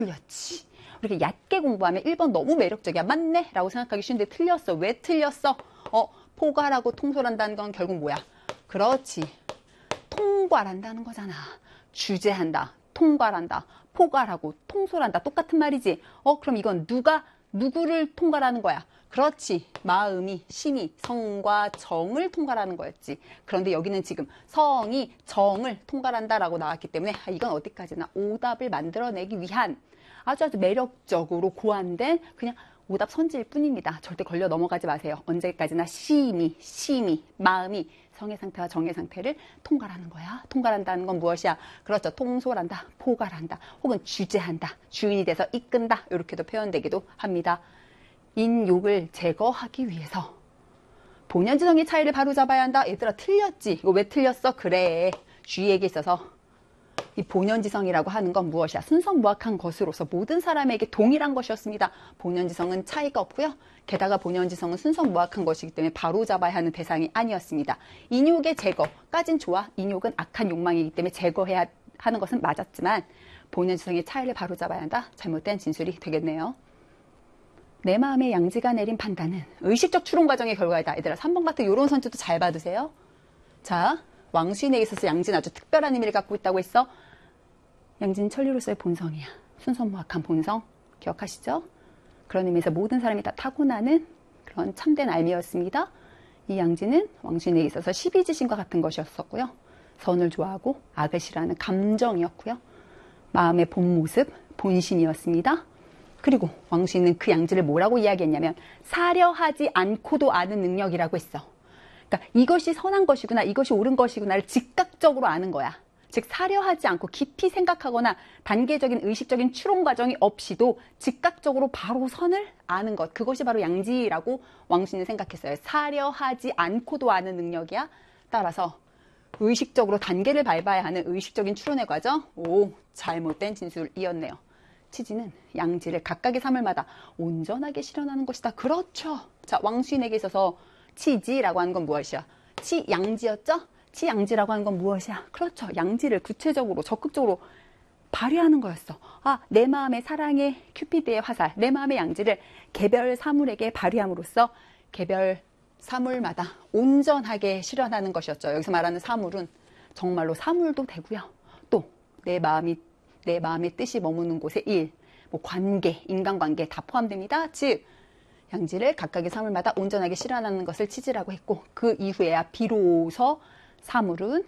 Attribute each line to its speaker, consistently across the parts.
Speaker 1: 틀렸지. 이렇게 얕게 공부하면 1번 너무 매력적이야. 맞네? 라고 생각하기 쉬운데 틀렸어. 왜 틀렸어? 포괄하고 통솔한다는 건 결국 뭐야? 그렇지. 통괄한다는 거잖아. 주제한다. 통괄한다. 포괄하고 통솔한다. 똑같은 말이지. 그럼 이건 누구를 통괄하는 거야? 그렇지. 마음이, 심이, 성과 정을 통괄하는 거였지. 그런데 여기는 지금 성이 정을 통괄한다라고 나왔기 때문에 이건 어디까지나 오답을 만들어내기 위한 아주 매력적으로 고안된 그냥 오답 선지일 뿐입니다. 절대 걸려 넘어가지 마세요. 언제까지나 심이, 마음이 성의 상태와 정의 상태를 통괄하는 거야. 통괄한다는 건 무엇이야? 그렇죠. 통솔한다, 포괄한다, 혹은 주재한다, 주인이 돼서 이끈다. 이렇게도 표현되기도 합니다. 인욕을 제거하기 위해서 본연지성의 차이를 바로잡아야 한다. 얘들아 틀렸지? 이거 왜 틀렸어? 그래. 주의에게 있어서 이 본연지성이라고 하는 건 무엇이야? 순선무악한 것으로서 모든 사람에게 동일한 것이었습니다. 본연지성은 차이가 없고요. 게다가 본연지성은 순선무악한 것이기 때문에 바로잡아야 하는 대상이 아니었습니다. 인욕의 제거까진 좋아. 인욕은 악한 욕망이기 때문에 제거해야 하는 것은 맞았지만 본연지성의 차이를 바로잡아야 한다. 잘못된 진술이 되겠네요. 내 마음의 양지가 내린 판단은 의식적 추론 과정의 결과이다. 얘들아 3번 같은 이런 선지도 잘 받으세요. 자, 왕수인에게 있어서 양지는 아주 특별한 의미를 갖고 있다고 했어. 양지는 천리로서의 본성이야. 순선무악한 본성. 기억하시죠? 그런 의미에서 모든 사람이 다 타고나는 그런 참된 알미였습니다. 이 양지는 왕수인에게 있어서 12지신과 같은 것이었었고요. 선을 좋아하고 악을 싫어하는 감정이었고요. 마음의 본 모습, 본심이었습니다. 그리고 왕수인은 그 양지를 뭐라고 이야기했냐면 사려하지 않고도 아는 능력이라고 했어. 그러니까 이것이 선한 것이구나, 이것이 옳은 것이구나를 즉각적으로 아는 거야. 즉 사려하지 않고 깊이 생각하거나 단계적인 의식적인 추론 과정이 없이도 즉각적으로 바로 선을 아는 것. 그것이 바로 양지라고 왕수인은 생각했어요. 사려하지 않고도 아는 능력이야. 따라서 의식적으로 단계를 밟아야 하는 의식적인 추론의 과정. 잘못된 진술이었네요. 치지는 양지를 각각의 사물마다 온전하게 실현하는 것이다. 그렇죠. 자, 왕수인에게 있어서 치지라고 하는 건 무엇이야? 치양지였죠? 치양지라고 하는 건 무엇이야? 그렇죠. 양지를 구체적으로 적극적으로 발휘하는 거였어. 내 마음의 사랑의 큐피드의 화살, 내 마음의 양지를 개별 사물에게 발휘함으로써 개별 사물마다 온전하게 실현하는 것이었죠. 여기서 말하는 사물은 정말로 사물도 되고요. 또 내 마음의 뜻이 머무는 곳의 일, 관계, 인간관계 다 포함됩니다. 즉 양지를 각각의 사물마다 온전하게 실현하는 것을 치지라고 했고 그 이후에야 비로소 사물은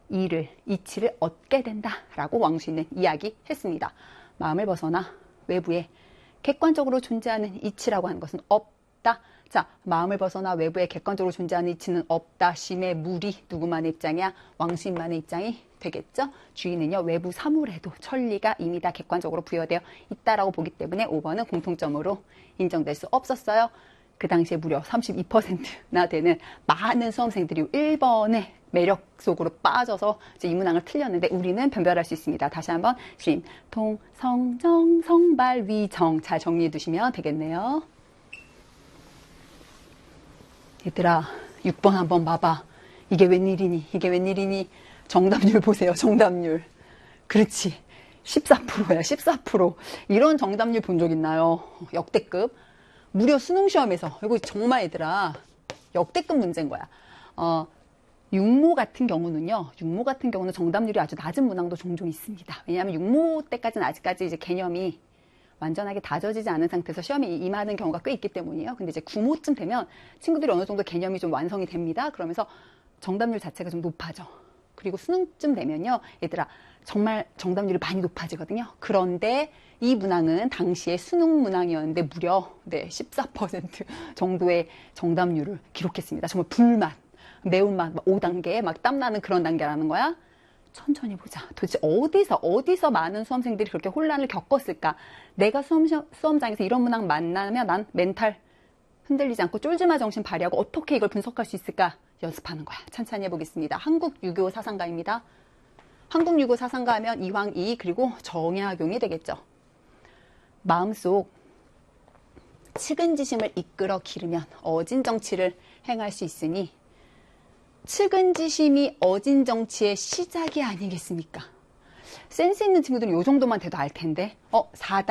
Speaker 1: 이치를 얻게 된다라고 왕수인은 이야기했습니다. 마음을 벗어나 외부에 객관적으로 존재하는 이치라고 하는 것은 없다. 자, 마음을 벗어나 외부에 객관적으로 존재하는 이치는 없다. 심의 무리 누구만의 입장이야? 왕수인만의 입장이 되겠죠? 주인은요 외부 사물에도 천리가 이미 다 객관적으로 부여되어 있다라고 보기 때문에 5번은 공통점으로 인정될 수 없었어요. 그 당시에 무려 32%나 되는 많은 수험생들이 1번의 매력 속으로 빠져서 이제 이 문항을 틀렸는데 우리는 변별할 수 있습니다. 다시 한번 심, 통, 성, 정, 성발, 위, 정 잘 정리해 두시면 되겠네요. 얘들아 6번 한번 봐봐. 이게 웬일이니? 이게 웬일이니? 정답률 보세요. 정답률. 그렇지. 14%야. 14%. 이런 정답률 본 적 있나요? 역대급. 무려 수능시험에서. 이거 정말 얘들아 역대급 문제인 거야. 육모 같은 경우는요. 육모 같은 경우는 정답률이 아주 낮은 문항도 종종 있습니다. 왜냐하면 육모 때까지는 아직까지 이제 개념이 완전하게 다져지지 않은 상태에서 시험이 임하는 경우가 꽤 있기 때문이에요. 근데 이제 구모쯤 되면 친구들이 어느 정도 개념이 좀 완성이 됩니다. 그러면서 정답률 자체가 좀 높아져. 그리고 수능쯤 되면요. 얘들아 정말 정답률이 많이 높아지거든요. 그런데 이 문항은 당시에 수능 문항이었는데 무려 14% 정도의 정답률을 기록했습니다. 정말 불맛, 매운맛, 5단계 막 땀나는 그런 단계라는 거야. 천천히 보자. 도대체 어디서 많은 수험생들이 그렇게 혼란을 겪었을까? 내가 수험장에서 이런 문항 만나면 난 멘탈 흔들리지 않고 쫄지마 정신 발휘하고 어떻게 이걸 분석할 수 있을까? 연습하는 거야. 천천히 해보겠습니다. 한국 유교 사상가입니다. 한국 유교 사상가 하면 이황이 그리고 정약용이 되겠죠. 마음속 측은지심을 이끌어 기르면 어진정치를 행할 수 있으니 측은지심이 어진정치의 시작이 아니겠습니까? 센스 있는 친구들은 이 정도만 돼도 알 텐데 4단